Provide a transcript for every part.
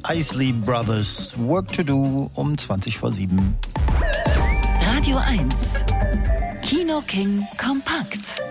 Isley Brothers, Work to Do um 7:20. Radio 1, Kino King kompakt.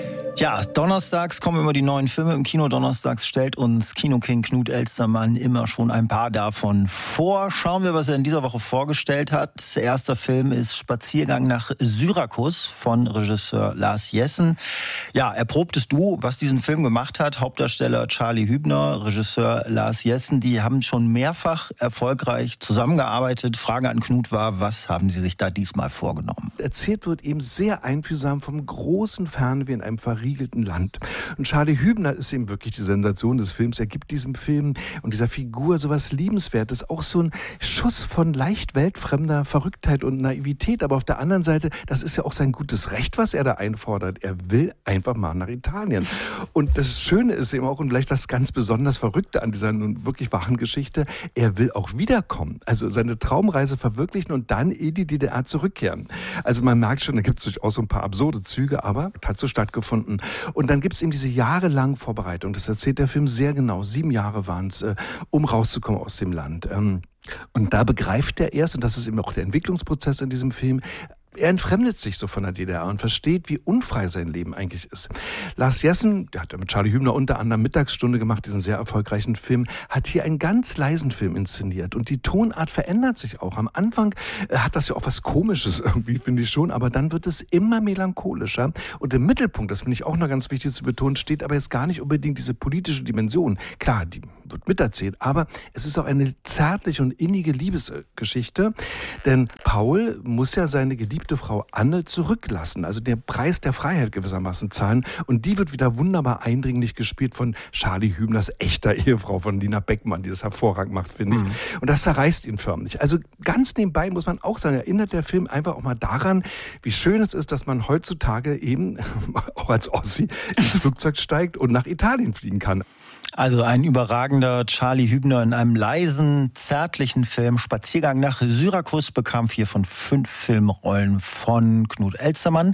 Ja, donnerstags kommen immer die neuen Filme im Kino. Donnerstags stellt uns Kino-King Knut Elstermann immer schon ein paar davon vor. Schauen wir, was er in dieser Woche vorgestellt hat. Erster Film ist Spaziergang nach Syrakus von Regisseur Lars Jessen. Ja, erprobtes Duo, was diesen Film gemacht hat. Hauptdarsteller Charlie Hübner, Regisseur Lars Jessen. Die haben schon mehrfach erfolgreich zusammengearbeitet. Frage an Knut war, was haben sie sich da diesmal vorgenommen? Erzählt wird eben sehr einfühlsam vom großen Fernweh in einem verriegelten Land. Und Charlie Hübner ist eben wirklich die Sensation des Films. Er gibt diesem Film und dieser Figur sowas Liebenswertes, auch so ein Schuss von leicht weltfremder Verrücktheit und Naivität. Aber auf der anderen Seite, das ist ja auch sein gutes Recht, was er da einfordert. Er will einfach mal nach Italien. Und das Schöne ist eben auch, und vielleicht das ganz besonders Verrückte an dieser nun wirklich wahren Geschichte, er will auch wiederkommen. Also seine Traumreise verwirklichen und dann in die DDR zurückkehren. Also man merkt schon, da gibt es durchaus so ein paar absurde Züge, aber hat so stattgefunden. Und dann gibt es eben diese jahrelange Vorbereitung. Das erzählt der Film sehr genau. 7 Jahre waren es, um rauszukommen aus dem Land. Und da begreift er erst, und das ist eben auch der Entwicklungsprozess in diesem Film, er entfremdet sich so von der DDR und versteht, wie unfrei sein Leben eigentlich ist. Lars Jessen, der hat ja mit Charlie Hübner unter anderem Mittagsstunde gemacht, diesen sehr erfolgreichen Film, hat hier einen ganz leisen Film inszeniert. Und die Tonart verändert sich auch. Am Anfang hat das ja auch was Komisches irgendwie, finde ich schon, aber dann wird es immer melancholischer. Und im Mittelpunkt, das finde ich auch noch ganz wichtig zu betonen, steht aber jetzt gar nicht unbedingt diese politische Dimension. Klar, die wird miterzählt, aber es ist auch eine zärtliche und innige Liebesgeschichte, denn Paul muss ja seine geliebte Frau Anne zurücklassen, also den Preis der Freiheit gewissermaßen zahlen, und die wird wieder wunderbar eindringlich gespielt von Charlie Hübners echter Ehefrau, von Lina Beckmann, die das hervorragend macht, finde ich. Und das zerreißt ihn förmlich. Also ganz nebenbei muss man auch sagen, erinnert der Film einfach auch mal daran, wie schön es ist, dass man heutzutage eben, auch als Ossi, ins Flugzeug steigt und nach Italien fliegen kann. Also ein überragender Charlie Hübner in einem leisen, zärtlichen Film. Spaziergang nach Syrakus bekam 4 von 5 Filmrollen von Knut Elstermann.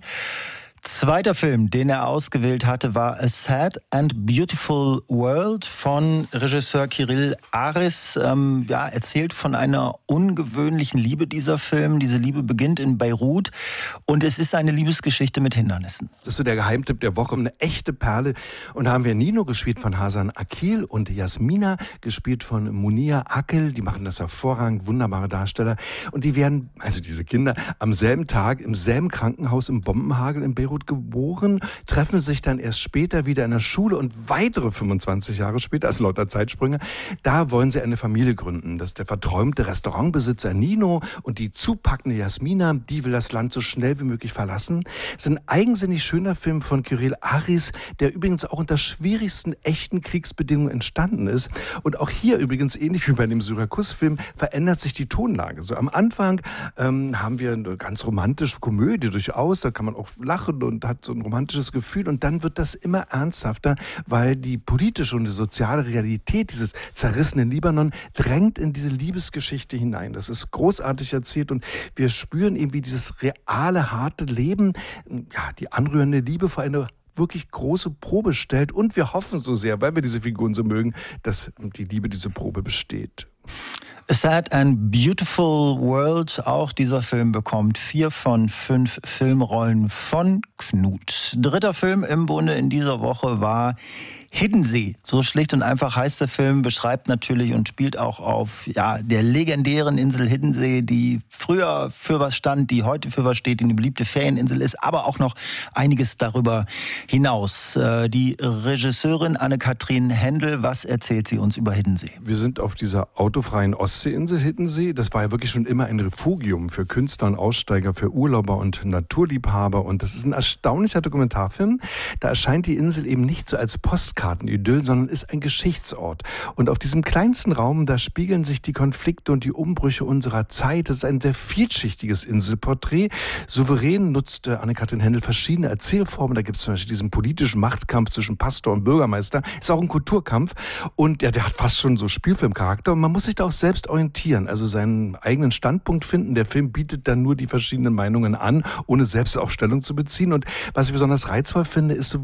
Zweiter Film, den er ausgewählt hatte, war A Sad and Beautiful World von Regisseur Kyrill Aris. Erzählt von einer ungewöhnlichen Liebe, dieser Film. Diese Liebe beginnt in Beirut und es ist eine Liebesgeschichte mit Hindernissen. Das ist so der Geheimtipp der Woche, eine echte Perle. Und da haben wir Nino gespielt von Hasan Akil und Jasmina gespielt von Munia Akil. Die machen das hervorragend, wunderbare Darsteller. Und die werden, also diese Kinder, am selben Tag im selben Krankenhaus im Bombenhagel in Beirut geboren, treffen sich dann erst später wieder in der Schule und weitere 25 Jahre später, also lauter Zeitsprünge, da wollen sie eine Familie gründen. Das ist der verträumte Restaurantbesitzer Nino und die zupackende Jasmina, die will das Land so schnell wie möglich verlassen. Es ist ein eigensinnig schöner Film von Kyrill Aris, der übrigens auch unter schwierigsten echten Kriegsbedingungen entstanden ist. Und auch hier übrigens, ähnlich wie bei dem Syrakus-Film, verändert sich die Tonlage. So am Anfang haben wir eine ganz romantische Komödie durchaus, da kann man auch lachen und hat so ein romantisches Gefühl, und dann wird das immer ernsthafter, weil die politische und die soziale Realität dieses zerrissenen Libanon drängt in diese Liebesgeschichte hinein. Das ist großartig erzählt und wir spüren eben, wie dieses reale, harte Leben, ja, die anrührende Liebe vor eine wirklich große Probe stellt, und wir hoffen so sehr, weil wir diese Figuren so mögen, dass die Liebe diese Probe besteht. A Sad and Beautiful World, auch dieser Film bekommt 4 von 5 Filmrollen von Knut. Dritter Film im Bunde in dieser Woche war Hiddensee. So schlicht und einfach heißt der Film, beschreibt natürlich und spielt auch auf der legendären Insel Hiddensee, die früher für was stand, die heute für was steht, die eine beliebte Ferieninsel ist, aber auch noch einiges darüber hinaus. Die Regisseurin Anne-Kathrin Händel, was erzählt sie uns über Hiddensee? Wir sind auf dieser autofreien Ostseeinsel Hiddensee. Das war ja wirklich schon immer ein Refugium für Künstler und Aussteiger, für Urlauber und Naturliebhaber, und das ist ein erstaunlicher Dokumentarfilm. Da erscheint die Insel eben nicht so als Postkartenidyll, sondern ist ein Geschichtsort. Und auf diesem kleinsten Raum, da spiegeln sich die Konflikte und die Umbrüche unserer Zeit. Das ist ein sehr vielschichtiges Inselporträt. Souverän nutzt Anne-Kathrin Händel verschiedene Erzählformen. Da gibt es zum Beispiel diesen politischen Machtkampf zwischen Pastor und Bürgermeister. Ist auch ein Kulturkampf. Und ja, der hat fast schon so Spielfilmcharakter. Und man muss sich da auch selbst orientieren, also seinen eigenen Standpunkt finden. Der Film bietet dann nur die verschiedenen Meinungen an, ohne selbst auch Stellung zu beziehen. Und was ich besonders reizvoll finde, ist so, wie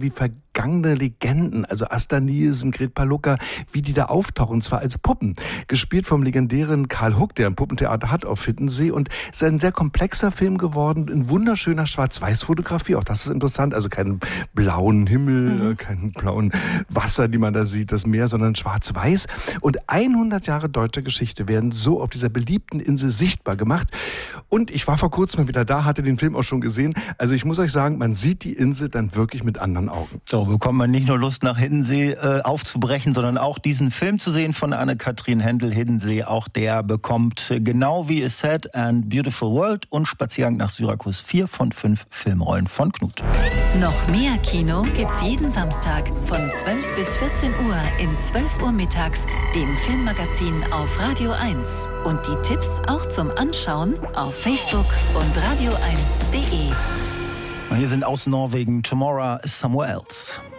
vergangene Legenden, also Asta Nielsen, Gret Palucka, wie die da auftauchen, und zwar als Puppen. Gespielt vom legendären Karl Huck, der ein Puppentheater hat auf Hiddensee. Und es ist ein sehr komplexer Film geworden, in wunderschöner Schwarz-Weiß-Fotografie. Auch das ist interessant, also keinen blauen Himmel, keinen blauen Wasser, die man da sieht, das Meer, sondern schwarz-weiß. Und 100 Jahre deutscher Geschichte werden so auf dieser beliebten Insel sichtbar gemacht. Und ich war vor kurzem mal wieder da, hatte den Film auch schon gesehen. Also ich muss euch sagen, man sieht die Insel dann wirklich mit anderen Augen. So bekommt man nicht nur Lust, nach Hiddensee aufzubrechen, sondern auch diesen Film zu sehen von Anne-Kathrin Hendel, Hiddensee. Auch der bekommt genau wie A Sad and Beautiful World und Spaziergang nach Syrakus 4 von 5 Filmrollen von Knut. Noch mehr Kino gibt's jeden Samstag von 12 bis 14 Uhr in 12 Uhr mittags, dem Filmmagazin auf Radio 1. Und die Tipps auch zum Anschauen auf Facebook und radio1.de. Hier sind aus Norwegen Tomorrow Samuels.